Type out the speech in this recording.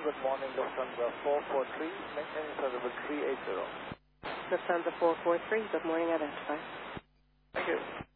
good morning, Lufthansa 443, maintenance available 380. Lufthansa 443, good morning, identify. Thank you.